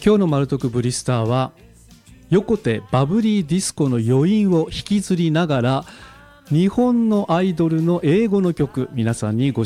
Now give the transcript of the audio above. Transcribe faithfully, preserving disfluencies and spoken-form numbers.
今日のマルトクブリスターは横手バブリーディスコの余韻を引きずりながら日本のアイドルの英語の曲皆さんにご